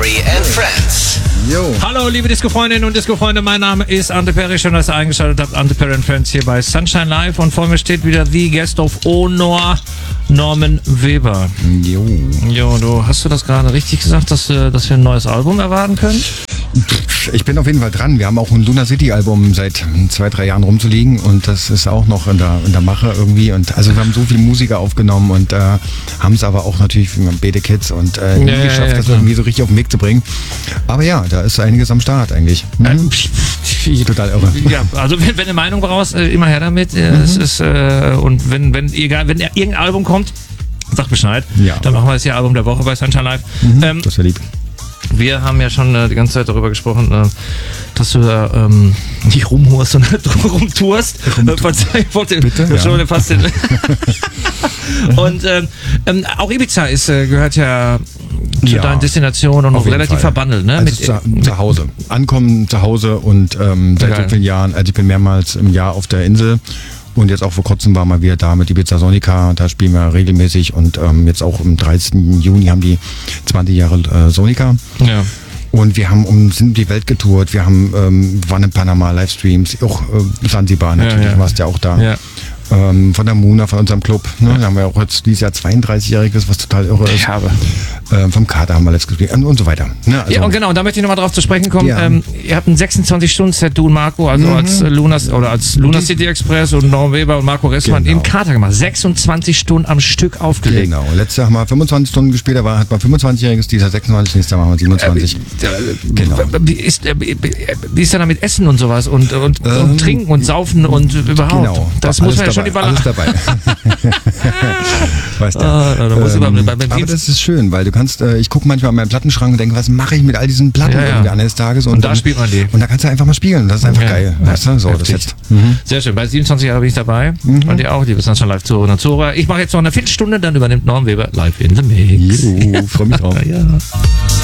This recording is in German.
Perry and Friends. Jo. Hallo, liebe Disco-Freundinnen und Disco-Freunde, mein Name ist Ante Perry. Schön, dass ihr eingeschaltet habt. Ante Perry and Friends hier bei Sunshine Live. Und vor mir steht wieder The Guest of Honor, Norman Weber. Jo. Jo, hast du das gerade richtig gesagt, dass wir ein neues Album erwarten können? Ich bin auf jeden Fall dran. Wir haben auch ein Lunar City Album seit 2-3 Jahren rumzuliegen und das ist auch noch in der Mache irgendwie. Und also wir haben so viele Musiker aufgenommen und haben es aber auch natürlich wie Bede Kids und nie geschafft, das irgendwie so richtig auf den Weg zu bringen. Aber ja, da ist einiges am Start eigentlich. Total irre. Ja, also wenn du eine Meinung brauchst, immer her damit. Es ist, und wenn irgendein Album kommt, sag Bescheid. Ja. Dann machen wir das hier Album der Woche bei Sunshine Live. Das wäre lieb. Wir haben ja schon die ganze Zeit darüber gesprochen, dass du da nicht rumhurst, sondern rumtourst. Verzeih, ich wollte bitte, schon fast den Und auch Ibiza gehört ja zu deinen Destinationen und noch relativ verbandelt, ne? Also zu Hause. Ankommen zu Hause und seit so vielen Jahren, also ich bin mehrmals im Jahr auf der Insel. Und jetzt auch vor kurzem waren wir wieder da mit Ibiza Sonica, da spielen wir regelmäßig und jetzt auch am 30. Juni haben die 20 Jahre Sonica. Ja. Und wir sind die Welt getourt, wir waren in Panama, Livestreams, auch Sansibar natürlich, warst ja auch da. Ja. Von der Muna, von unserem Club. Ne? Da haben wir auch jetzt dieses Jahr 32-Jähriges, was total irre ist. Ich habe. Vom Kater haben wir letztes gespielt und so weiter. Ne? Also, ja, und genau, und da möchte ich nochmal drauf zu sprechen kommen. Ja. Ihr habt ein 26-Stunden-Set, du und Marco, also als Lunar City Express und Norman Weber und Marco Ressmann im Kater gemacht. 26 Stunden am Stück aufgelegt. Genau. Letztes Jahr haben wir 25 Stunden gespielt, da hat man 25-Jähriges, dieser 26, nächstes Jahr machen wir 27. Genau. Wie ist denn da mit Essen und sowas und Trinken und Saufen und überhaupt? Genau. Das muss man ja schon die alles dabei. Weißt du. Aber das ist schön, weil du kannst, ich gucke manchmal an meinen Plattenschrank und denke, was mache ich mit all diesen Platten irgendwie eines Tages? Und da spielt man die. Und da kannst du einfach mal spielen. Das ist einfach geil. Weißt du? So, das jetzt. Sehr schön. Bei 27 Jahren bin ich dabei. Und ihr auch, liebe Sunshine Live Zuhörer und Zuhörer. Ich mache jetzt noch eine Viertelstunde, dann übernimmt Norman Weber live in the Mix. Freue mich drauf. Ja.